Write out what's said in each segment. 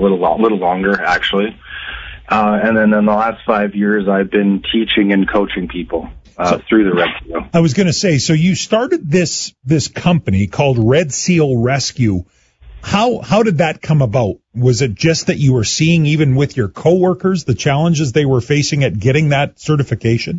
little longer actually. And then in the last 5 years, I've been teaching and coaching people through the Red Seal. I was going to say, so you started this company called Red Seal Rescue. How did that come about? Was it just that you were seeing, even with your coworkers, the challenges they were facing at getting that certification?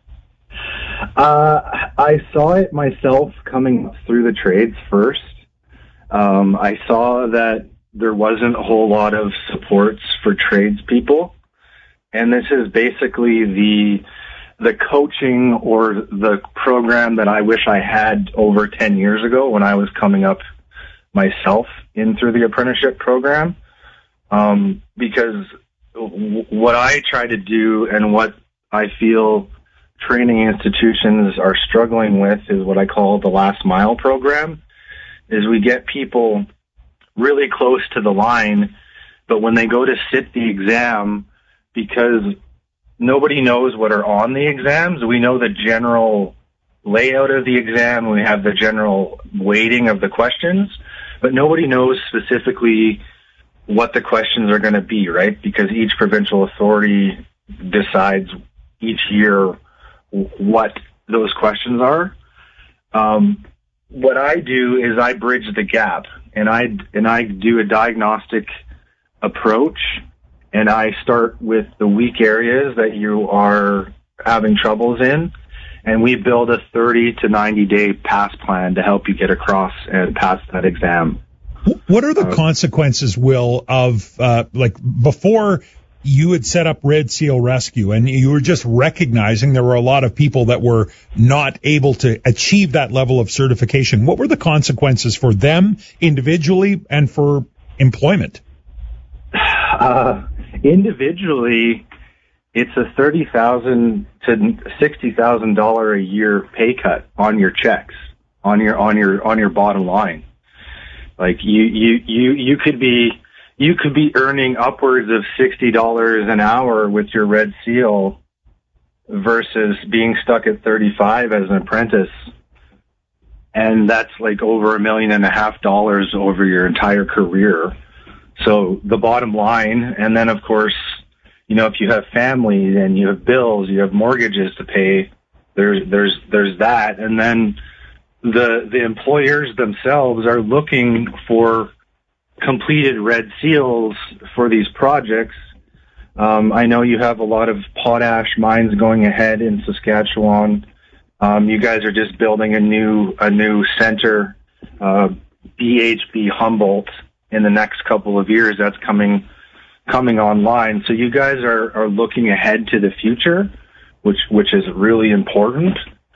I saw it myself coming through the trades first. I saw that there wasn't a whole lot of supports for tradespeople, and this is basically the coaching or the program that I wish I had over 10 years ago when I was coming up myself in through the apprenticeship program. Because what I try to do and what I feel training institutions are struggling with is what I call the last mile program, is we get people really close to the line, but when they go to sit the exam, because nobody knows what are on the exams, we know the general layout of the exam, we have the general weighting of the questions, but nobody knows specifically what the questions are going to be, right? Because each provincial authority decides each year what those questions are. What I do is I bridge the gap, and I do a diagnostic approach, and I start with the weak areas that you are having troubles in, and we build a 30 to 90 day pass plan to help you get across and pass that exam. What are the consequences, Will, of before you had set up Red Seal Rescue and you were just recognizing there were a lot of people that were not able to achieve that level of certification? What were the consequences for them individually and for employment? Individually, it's a $30,000 to $60,000 a year pay cut on your checks, on your bottom line. Like you could be earning upwards of $60 an hour with your Red Seal versus being stuck at 35 as an apprentice. And that's like over $1.5 million over your entire career. So the bottom line, and then of course, you know, if you have family and you have bills, you have mortgages to pay, there's that. And then the employers themselves are looking for completed Red Seals for these projects. I know you have a lot of potash mines going ahead in Saskatchewan. You guys are just building a new center, BHP Humboldt, in the next couple of years. That's coming online. So you guys are looking ahead to the future, which is really important.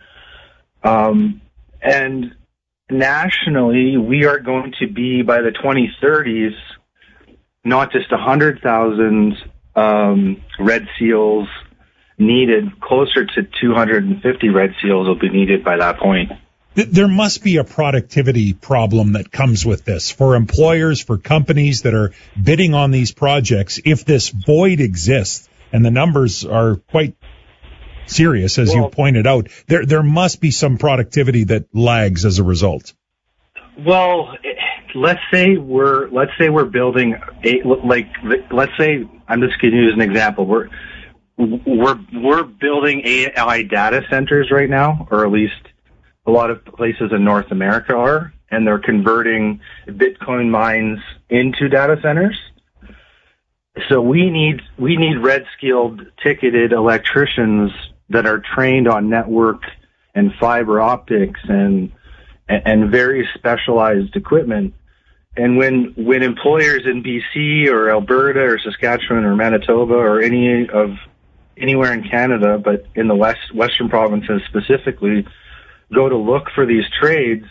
And nationally, we are going to be, by the 2030s, not just 100,000 Red Seals needed, closer to 250 Red Seals will be needed by that point. There must be a productivity problem that comes with this for employers, for companies that are bidding on these projects. If this void exists, and the numbers are quite serious, as you pointed out, there must be some productivity that lags as a result. Well, let's say we're building let's say, I'm just going to use an example. We're building AI data centers right now, or at least a lot of places in North America are, and they're converting Bitcoin mines into data centers. So we need red skilled ticketed electricians that are trained on network and fiber optics and very specialized equipment. And when employers in BC or Alberta or Saskatchewan or Manitoba or anywhere in Canada, but in the western provinces specifically, go to look for these trades,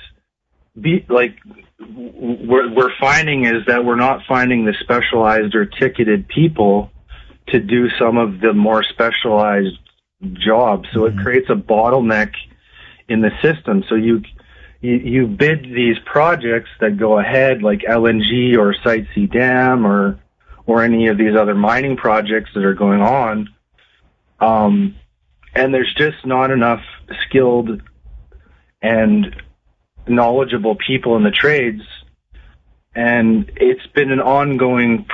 we're finding is that we're not finding the specialized or ticketed people to do some of the more specialized jobs. So it creates a bottleneck in the system. So you bid these projects that go ahead, like LNG or Site C Dam or any of these other mining projects that are going on, and there's just not enough skilled and knowledgeable people in the trades, and it's been an ongoing